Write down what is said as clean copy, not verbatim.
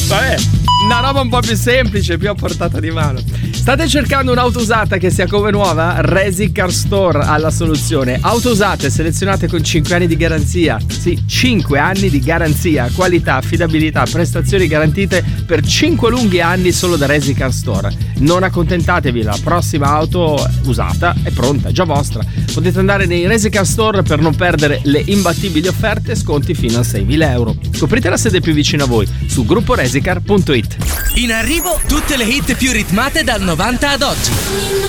Vabbè, una roba un po' più semplice, più a portata di mano. State cercando un'auto usata che sia come nuova? Resi Car Store ha la soluzione. Auto usate selezionate con 5 anni di garanzia. Sì, 5 anni di garanzia. Qualità, affidabilità, prestazioni garantite per 5 lunghi anni solo da Resi Car Store. Non accontentatevi, la prossima auto usata è pronta, è già vostra. Potete andare nei Resi Car Store per non perdere le imbattibili offerte e sconti fino a 6.000 euro. Scoprite la sede più vicina a voi su grupporesicar.it. In arrivo tutte le hit più ritmate dal 90 ad oggi.